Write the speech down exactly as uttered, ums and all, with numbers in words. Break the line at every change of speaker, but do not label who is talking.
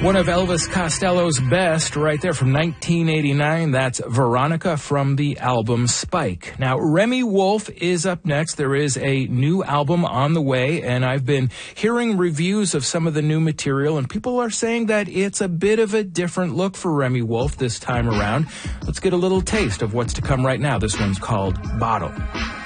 One of Elvis Costello's best right there from nineteen eighty-nine. That's Veronica from the album Spike. Now, Remi Wolf is up next. There is a new album on the way, and I've been hearing reviews of some of the new material, and people are saying that it's a bit of a different look for Remi Wolf this time around. Let's get a little taste of what's to come right now. This one's called Bottle.